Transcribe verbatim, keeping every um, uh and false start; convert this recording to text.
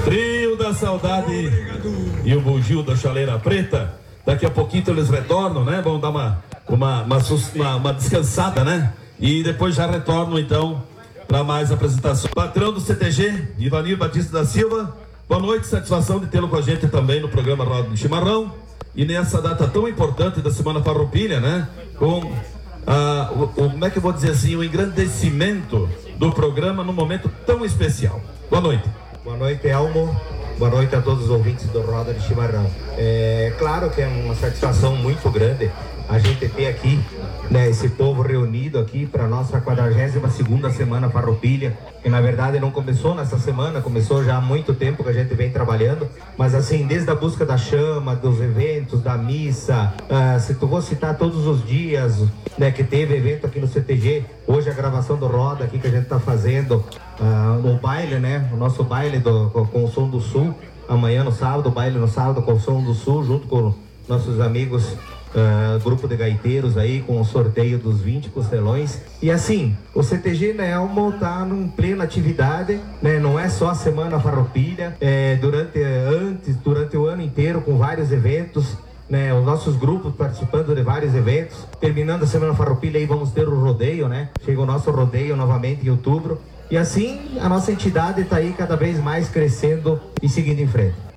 Trio da Saudade e o Bugio da Chaleira Preta. Daqui a pouquinho eles retornam, né? Vão dar uma, uma, uma, uma, uma descansada, né? E depois já retornam, então, para mais apresentações. Patrão do C T G, Ivanir Batista da Silva. Boa noite, satisfação de tê-lo com a gente também no programa Roda de Chimarrão. E nessa data tão importante da Semana Farroupilha, né? Com, ah, o, o, como é que eu vou dizer assim, o engrandecimento do programa num momento tão especial. Boa noite. Boa noite, Elmo. Boa noite a todos os ouvintes do Roda de Chimarrão. É claro que é uma satisfação muito grande a gente ter aqui, né, esse povo reunido aqui para a nossa quadragésima segunda Semana Farroupilha, que na verdade não começou nessa semana, começou já há muito tempo que a gente vem trabalhando, mas assim, desde a busca da chama, dos eventos, da missa, uh, se tu vou citar todos os dias, né, que teve evento aqui no C T G, hoje a gravação do Roda aqui que a gente está fazendo, uh, o baile, né, o nosso baile do, com o Som do Sul, amanhã no sábado, o baile no sábado com o Som do Sul, junto com nossos amigos, Uh, grupo de gaiteiros aí, com o sorteio dos vinte costelões. E assim, o C T G Nelmo tá em plena atividade, né? Não é só a Semana Farroupilha, é, durante, antes, durante o ano inteiro, com vários eventos, né? Os nossos grupos participando de vários eventos. Terminando a Semana Farroupilha aí vamos ter o rodeio, né? Chega o nosso rodeio novamente em outubro. E assim, a nossa entidade está aí cada vez mais crescendo e seguindo em frente.